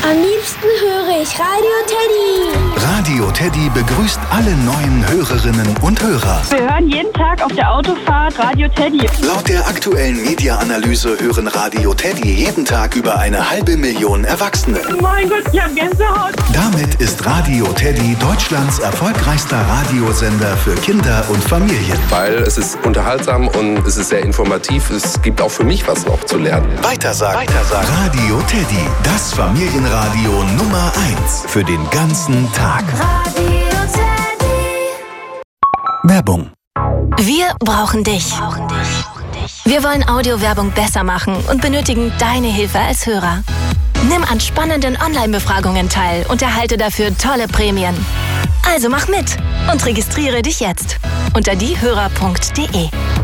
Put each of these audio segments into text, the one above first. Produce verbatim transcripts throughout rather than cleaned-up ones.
Am liebsten höre ich Radio Teddy. Radio Teddy begrüßt alle neuen Hörerinnen und Hörer. Wir hören jeden Tag auf der Autofahrt Radio Teddy. Laut der aktuellen Media-Analyse hören Radio Teddy jeden Tag über eine halbe Million Erwachsene. Mein Gott, ich hab Gänsehaut. Damit ist Radio Teddy Deutschlands erfolgreichster Radiosender für Kinder und Familien. Weil es ist unterhaltsam und es ist sehr informativ. Es gibt auch für mich was noch zu lernen. Weitersagen. Weitersagen. Radio Teddy, das Familienradio Nummer eins für den ganzen Tag. Radio Teddy. Werbung. Wir brauchen dich. Wir wollen Audiowerbung besser machen und benötigen deine Hilfe als Hörer. Nimm an spannenden Online-Befragungen teil und erhalte dafür tolle Prämien. Also mach mit und registriere dich jetzt unter diehörer punkt de.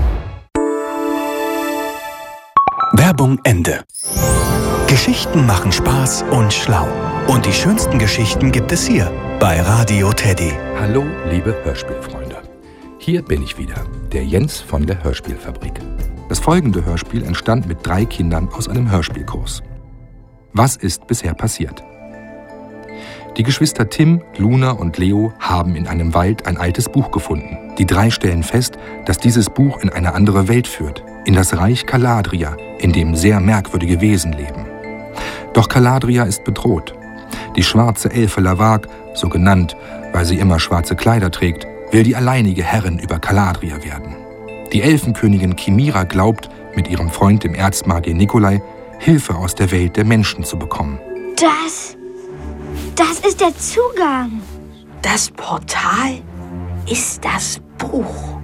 Werbung Ende. Geschichten machen Spaß und schlau. Und die schönsten Geschichten gibt es hier bei Radio Teddy. Hallo, liebe Hörspielfreunde. Hier bin ich wieder, der Jens von der Hörspielfabrik. Das folgende Hörspiel entstand mit drei Kindern aus einem Hörspielkurs. Was ist bisher passiert? Die Geschwister Tim, Luna und Leo haben in einem Wald ein altes Buch gefunden. Die drei stellen fest, dass dieses Buch in eine andere Welt führt, in das Reich Caladria, in dem sehr merkwürdige Wesen leben. Doch Caladria ist bedroht. Die schwarze Elfe Lavag, so genannt, weil sie immer schwarze Kleider trägt, will die alleinige Herrin über Caladria werden. Die Elfenkönigin Chimira glaubt, mit ihrem Freund dem Erzmagier Nikolai Hilfe aus der Welt der Menschen zu bekommen. Das, das ist der Zugang. Das Portal ist das Buch.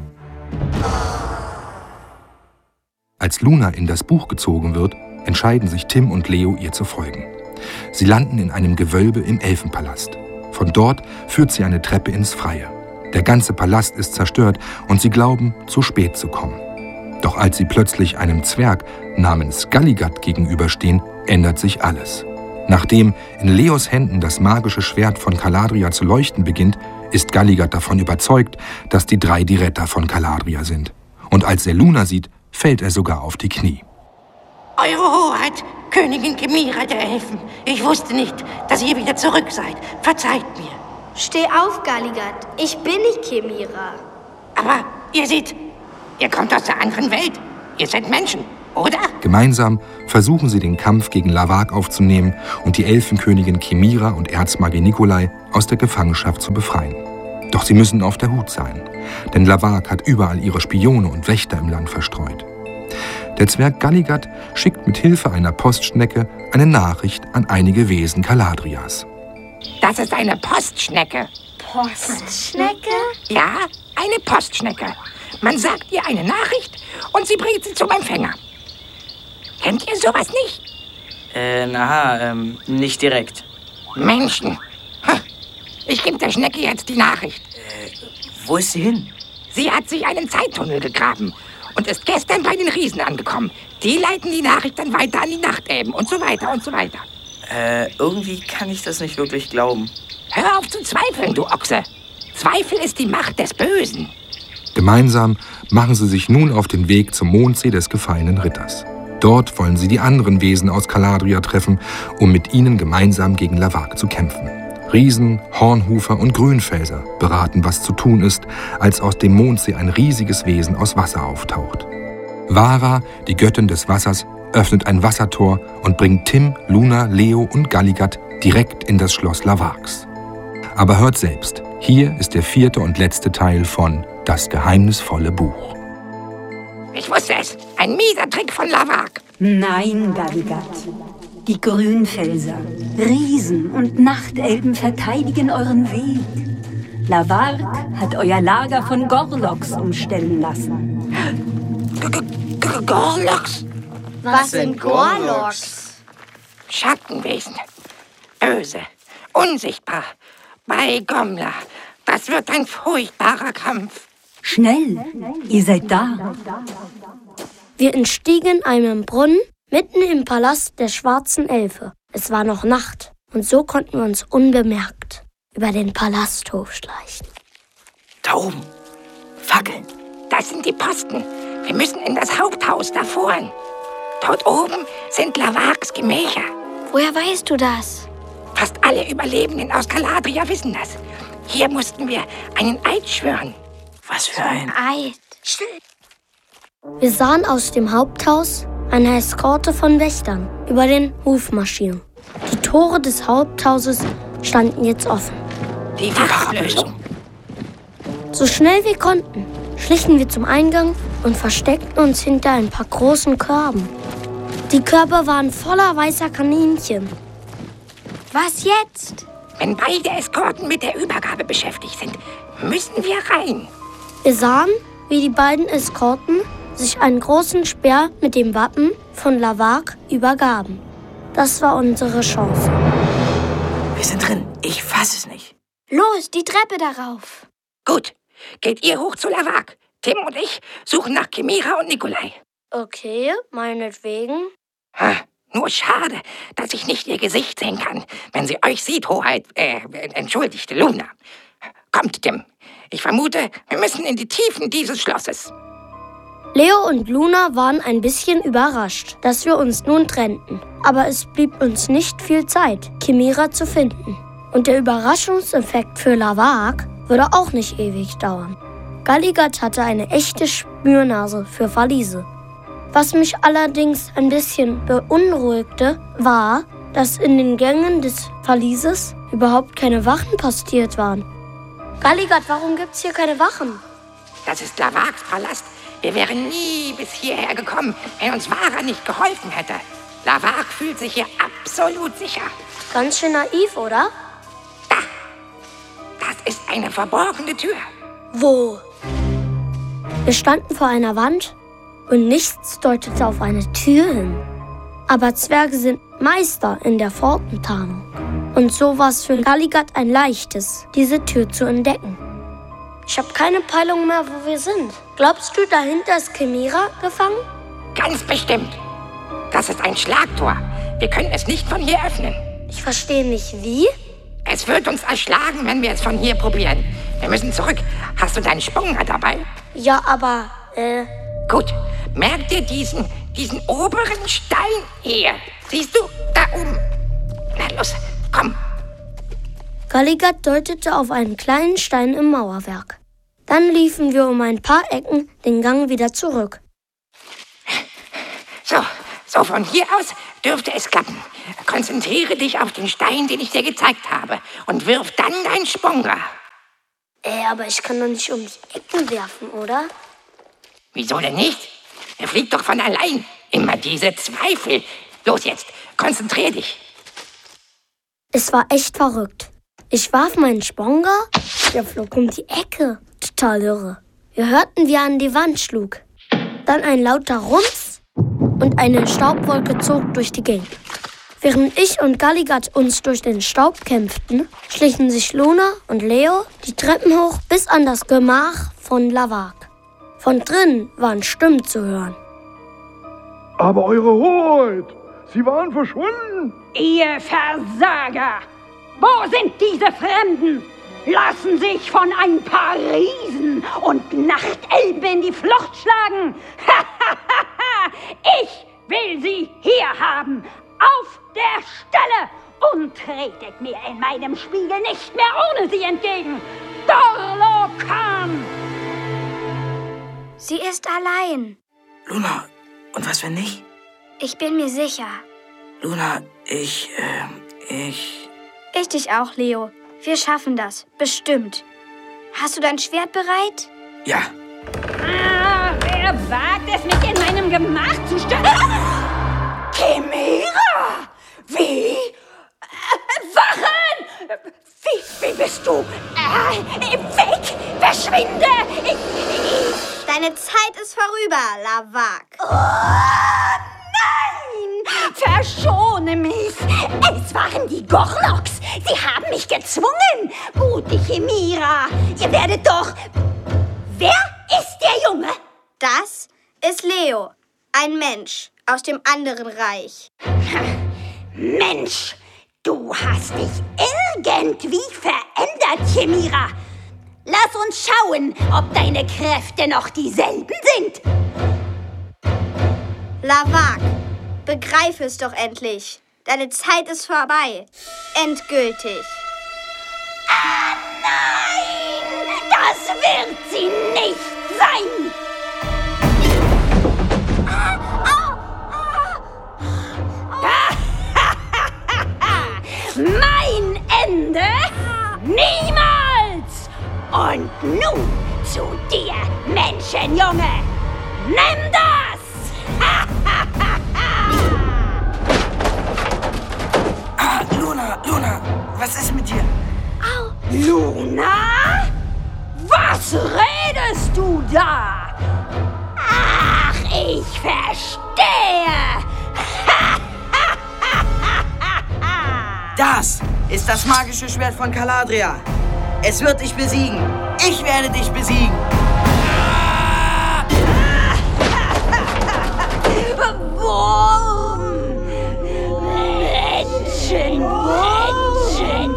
Als Luna in das Buch gezogen wird, entscheiden sich Tim und Leo, ihr zu folgen. Sie landen in einem Gewölbe im Elfenpalast. Von dort führt sie eine Treppe ins Freie. Der ganze Palast ist zerstört und sie glauben, zu spät zu kommen. Doch als sie plötzlich einem Zwerg namens Galligat gegenüberstehen, ändert sich alles. Nachdem in Leos Händen das magische Schwert von Caladria zu leuchten beginnt, ist Galligat davon überzeugt, dass die drei die Retter von Caladria sind. Und als er Luna sieht, fällt er sogar auf die Knie. Eure Hoheit, Königin Chimira der Elfen. Ich wusste nicht, dass ihr wieder zurück seid. Verzeiht mir. Steh auf, Galligat. Ich bin nicht Chimira. Aber ihr seht, ihr kommt aus der anderen Welt. Ihr seid Menschen, oder? Gemeinsam versuchen sie den Kampf gegen Lavag aufzunehmen und die Elfenkönigin Chimira und Erzmagier Nikolai aus der Gefangenschaft zu befreien. Doch sie müssen auf der Hut sein, denn Lavag hat überall ihre Spione und Wächter im Land verstreut. Der Zwerg Galligat schickt mit Hilfe einer Postschnecke eine Nachricht an einige Wesen Caladrias. Das ist eine Postschnecke. Postschnecke? Ja, eine Postschnecke. Man sagt ihr eine Nachricht und sie bringt sie zum Empfänger. Kennt ihr sowas nicht? Äh, na, ähm, nicht direkt. Menschen. Ich gebe der Schnecke jetzt die Nachricht. Äh, wo ist sie hin? Sie hat sich einen Zeittunnel gegraben und ist gestern bei den Riesen angekommen. Die leiten die Nachricht dann weiter an die Nachtelben und so weiter und so weiter. Äh, irgendwie kann ich das nicht wirklich glauben. Hör auf zu zweifeln, du Ochse. Zweifel ist die Macht des Bösen. Gemeinsam machen sie sich nun auf den Weg zum Mondsee des gefallenen Ritters. Dort wollen sie die anderen Wesen aus Caladria treffen, um mit ihnen gemeinsam gegen Lavag zu kämpfen. Riesen, Hornhufer und Grünfelser beraten, was zu tun ist, als aus dem Mondsee ein riesiges Wesen aus Wasser auftaucht. Vara, die Göttin des Wassers, öffnet ein Wassertor und bringt Tim, Luna, Leo und Galligat direkt in das Schloss Lavags. Aber hört selbst, hier ist der vierte und letzte Teil von Das geheimnisvolle Buch. Ich wusste es, ein mieser Trick von Lavag. Nein, Galligat. Die Grünfelser, Riesen und Nachtelben verteidigen euren Weg. Lavag hat euer Lager von Gorloks umstellen lassen. Gorloks? Was sind Gorloks? Schattenwesen. Böse, unsichtbar. Bei Gomla. Das wird ein furchtbarer Kampf. Schnell, ihr seid da. Wir entstiegen einem Brunnen mitten im Palast der schwarzen Elfe. Es war noch Nacht und so konnten wir uns unbemerkt über den Palasthof schleichen. Da oben. Fackeln. Das sind die Posten. Wir müssen in das Haupthaus davor. Dort oben sind Lavags Gemächer. Woher weißt du das? Fast alle Überlebenden aus Galadria wissen das. Hier mussten wir einen Eid schwören. Was für ein Eid? Wir sahen aus dem Haupthaus eine Eskorte von Wächtern über den Hof marschieren. Die Tore des Haupthauses standen jetzt offen. Die Wachablösung. So schnell wir konnten, schlichen wir zum Eingang und versteckten uns hinter ein paar großen Körben. Die Körbe waren voller weißer Kaninchen. Was jetzt? Wenn beide Eskorten mit der Übergabe beschäftigt sind, müssen wir rein. Wir sahen, wie die beiden Eskorten sich einen großen Speer mit dem Wappen von Lavag übergaben. Das war unsere Chance. Wir sind drin. Ich fass es nicht. Los, die Treppe darauf. Gut, geht ihr hoch zu Lavag. Tim und ich suchen nach Chimera und Nikolai. Okay, meinetwegen. Ha, nur schade, dass ich nicht ihr Gesicht sehen kann, wenn sie euch sieht, Hoheit, äh, entschuldigt, Luna. Kommt, Tim. Ich vermute, wir müssen in die Tiefen dieses Schlosses. Leo und Luna waren ein bisschen überrascht, dass wir uns nun trennten. Aber es blieb uns nicht viel Zeit, Chimera zu finden. Und der Überraschungseffekt für Lavag würde auch nicht ewig dauern. Galigad hatte eine echte Spürnase für Verliese. Was mich allerdings ein bisschen beunruhigte, war, dass in den Gängen des Verlieses überhaupt keine Wachen postiert waren. Galigad, warum gibt's hier keine Wachen? Das ist Lavags Palast. Wir wären nie bis hierher gekommen, wenn uns Vara nicht geholfen hätte. Lavag fühlt sich hier absolut sicher. Ganz schön naiv, oder? Da. Das ist eine verborgene Tür. Wo? Wir standen vor einer Wand und nichts deutete auf eine Tür hin. Aber Zwerge sind Meister in der Pfortentarnung. Und so war es für Galigad ein leichtes, diese Tür zu entdecken. Ich habe keine Peilung mehr, wo wir sind. Glaubst du, dahinter ist Chimera gefangen? Ganz bestimmt. Das ist ein Schlagtor. Wir können es nicht von hier öffnen. Ich verstehe nicht, wie? Es wird uns erschlagen, wenn wir es von hier probieren. Wir müssen zurück. Hast du deinen Sprungrad dabei? Ja, aber, äh... Gut. Merk dir diesen, diesen oberen Stein hier. Siehst du? Da oben. Na los, komm. Galigad deutete auf einen kleinen Stein im Mauerwerk. Dann liefen wir um ein paar Ecken den Gang wieder zurück. So, so von hier aus dürfte es klappen. Konzentriere dich auf den Stein, den ich dir gezeigt habe, und wirf dann dein Sprungrad. Äh, aber ich kann doch nicht um die Ecken werfen, oder? Wieso denn nicht? Er fliegt doch von allein. Immer diese Zweifel. Los jetzt, konzentrier dich. Es war echt verrückt. Ich warf meinen Sponga, der flog um die Ecke. Total irre. Wir hörten, wie er an die Wand schlug. Dann ein lauter Rums und eine Staubwolke zog durch die Gegend. Während ich und Galigad uns durch den Staub kämpften, schlichen sich Luna und Leo die Treppen hoch bis an das Gemach von Lavag. Von drinnen waren Stimmen zu hören. Aber Eure Hoheit, Sie waren verschwunden. Ihr Versager! Wo sind diese Fremden? Lassen sich von ein paar Riesen und Nachtelben in die Flucht schlagen. Ich will sie hier haben, auf der Stelle, und tretet mir in meinem Spiegel nicht mehr ohne sie entgegen. Dorlokan! Sie ist allein. Luna, und was wenn nicht? Ich bin mir sicher. Luna, ich, äh, ich... Ich dich auch, Leo. Wir schaffen das. Bestimmt. Hast du dein Schwert bereit? Ja. Ah, wer wagt es, mich in meinem Gemach zu stören? Ah! Chimera! Wie? Äh, Wachen! Wie, wie bist du? Äh, weg! Verschwinde! Ich, ich... Deine Zeit ist vorüber, Lavag. Oh, nein! Verschone mich! Es waren die Gorloks! Sie haben mich gezwungen! Gute Chimera! Ihr werdet doch... Wer ist der Junge? Das ist Leo, ein Mensch aus dem anderen Reich. Mensch, du hast dich irgendwie verändert, Chimera. Lass uns schauen, ob deine Kräfte noch dieselben sind. Lavag, begreif es doch endlich. deine Zeit ist vorbei. Endgültig. Ah, nein! Das wird sie nicht sein! Mein Ende? Niemals! Und nun zu dir, Menschenjunge! Nimm das! Ah, Luna, Luna, was ist mit dir? Au. Luna? Was redest du da? Ach, ich verstehe! Das ist das magische Schwert von Caladria. Es wird dich besiegen. Ich werde dich besiegen. Wurm! Menschen, Menschen!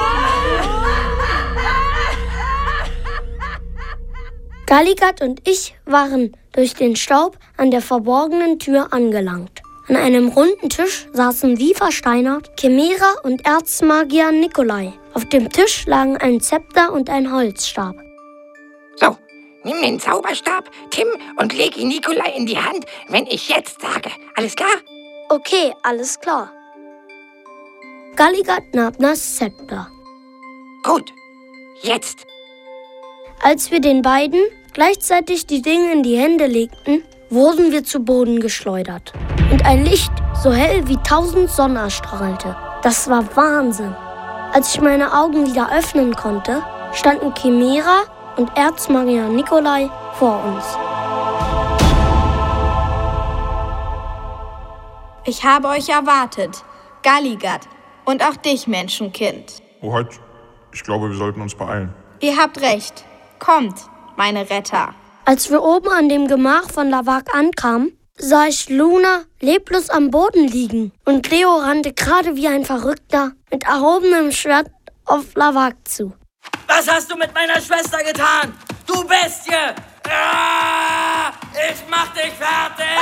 Galligat und ich waren durch den Staub an der verborgenen Tür angelangt. An einem runden Tisch saßen wie versteinert Chimera und Erzmagier Nikolai. Auf dem Tisch lagen ein Zepter und ein Holzstab. So, nimm den Zauberstab, Tim, und leg ihn Nikolai in die Hand, wenn ich jetzt sage. Alles klar? Okay, alles klar. Galligat nahm das Zepter. Gut, jetzt. Als wir den beiden gleichzeitig die Dinge in die Hände legten, wurden wir zu Boden geschleudert. Und ein Licht so hell wie tausend Sonnen erstrahlte. Das war Wahnsinn. Als ich meine Augen wieder öffnen konnte, standen Chimera und Erzmagier Nikolai vor uns. Ich habe euch erwartet, Galligat, und auch dich, Menschenkind. Hoheit, ich glaube, wir sollten uns beeilen. Ihr habt recht. Kommt, meine Retter. Als wir oben an dem Gemach von Lavag ankamen, sah ich Luna leblos am Boden liegen. Und Leo rannte gerade wie ein Verrückter mit erhobenem Schwert auf Lavag zu. Was hast du mit meiner Schwester getan? Du Bestie! Ah, ich mach dich fertig!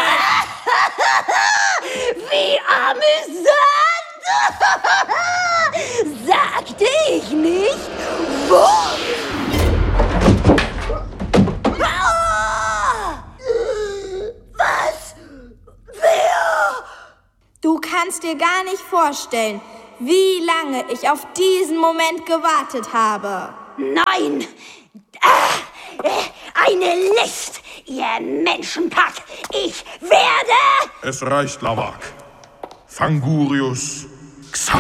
Wie amüsant! Sagte ich nicht? Wo? Was? Wer? Du kannst dir gar nicht vorstellen, wie lange ich auf diesen Moment gewartet habe. Nein! Eine List, ihr Menschenpack! Ich werde... Es reicht, Lavag. Fangurius Xa.